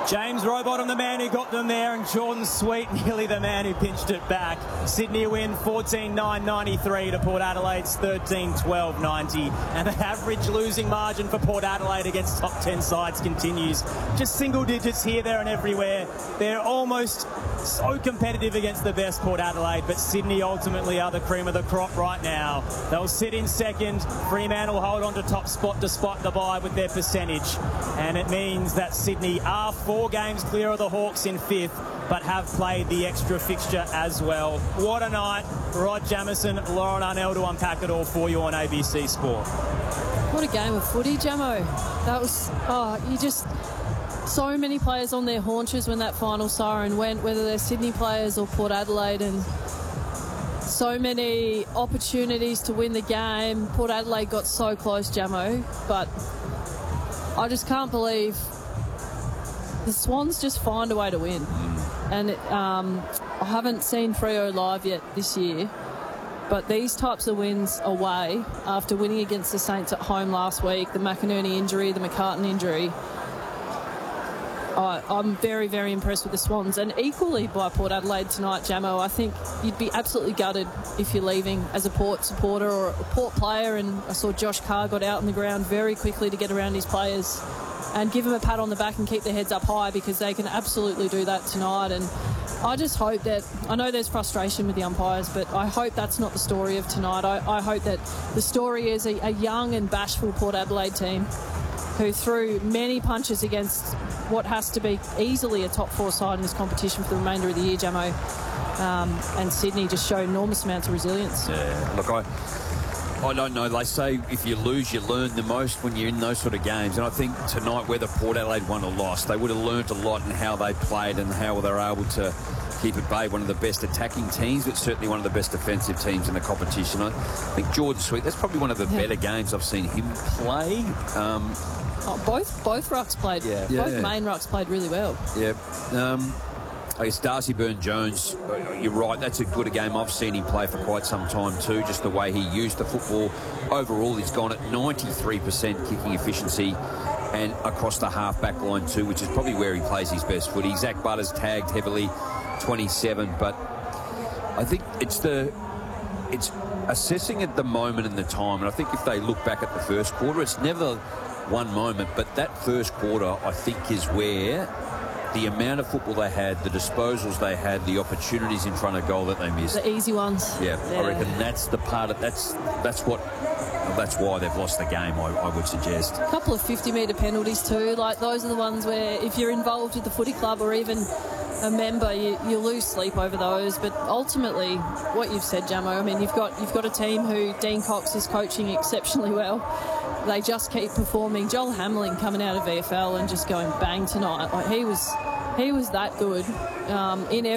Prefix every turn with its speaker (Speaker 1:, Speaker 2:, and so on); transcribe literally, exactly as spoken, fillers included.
Speaker 1: James Robottom, the man who got them there, and Jordan Sweet, nearly the man who pinched it back. Sydney win fourteen nine ninety-three to Port Adelaide's thirteen twelve ninety. And the average losing margin for Port Adelaide against top ten sides continues. Just single digits here, there and everywhere. They're almost so competitive against the best Port Adelaide, but Sydney ultimately are the cream of the crop right now. They'll sit in second. Fremantle hold on to top spot despite the bye with their percentage. And it means that Sydney are four games clear of the Hawks in fifth, but have played the extra fixture as well. What a night. Rod Jamieson, Lauren Arnell to unpack it all for you on A B C Sport.
Speaker 2: What a game of footy, Jamo. That was, oh, you just, so many players on their haunches when that final siren went, whether they're Sydney players or Port Adelaide, and so many opportunities to win the game. Port Adelaide got so close, Jamo, but I just can't believe the Swans just find a way to win. And it, um, I haven't seen Freo live yet this year, but these types of wins away, after winning against the Saints at home last week, the McInerney injury, the McCartan injury, I, I'm very, very impressed with the Swans, and equally by Port Adelaide tonight, Jamo. I think you'd be absolutely gutted if you're leaving as a Port supporter or a Port player, and I saw Josh Carr got out on the ground very quickly to get around his players and give them a pat on the back and keep their heads up high, because they can absolutely do that tonight. And I just hope that, I know there's frustration with the umpires, but I hope that's not the story of tonight. I, I hope that the story is a, a young and bashful Port Adelaide team who threw many punches against what has to be easily a top four side in this competition for the remainder of the year, Jamo. Um, and Sydney just showed enormous amounts of resilience.
Speaker 3: Yeah, look, I... I don't know. They say if you lose, you learn the most when you're in those sort of games. And I think tonight, whether Port Adelaide won or lost, they would have learned a lot in how they played and how they were able to keep at bay one of the best attacking teams, but certainly one of the best defensive teams in the competition. I think Jordan Sweet, that's probably one of the yeah. better games I've seen him play. Um,
Speaker 2: oh, both both rucks played. Yeah. Both yeah. main rucks played really well.
Speaker 3: Yeah. Um, I guess Darcy Byrne-Jones, you're right, that's a good a game I've seen him play for quite some time too, just the way he used the football. Overall, he's gone at ninety-three percent kicking efficiency and across the half-back line too, which is probably where he plays his best footy. Zach Butters tagged heavily, twenty-seven, but I think it's the it's assessing at the moment and the time, and I think if they look back at the first quarter, it's never one moment, but that first quarter, I think, is where the amount of football they had, the disposals they had, the opportunities in front of goal that they missed.
Speaker 2: The easy ones.
Speaker 3: Yeah, yeah. I reckon that's the part of, that's that's what, that's why they've lost the game, I, I would suggest.
Speaker 2: A couple of fifty metre penalties too. Like, those are the ones where if you're involved with the footy club or even a member, you, you lose sleep over those. But ultimately, what you've said, Jamo, I mean, you've got you've got a team who Dean Cox is coaching exceptionally well. They just keep performing. Joel Hamling coming out of V F L and just going bang tonight. Like, he was he was that good um, in every